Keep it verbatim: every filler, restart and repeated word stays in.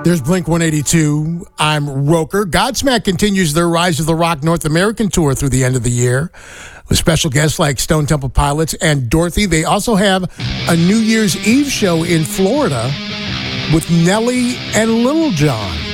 There's Blink one eighty-two. I'm Roker. Godsmack continues their Rise of the Rock North American tour through the end of the year with special guests like Stone Temple Pilots and Dorothy. They also have a New Year's Eve show in Florida with Nelly and Little John.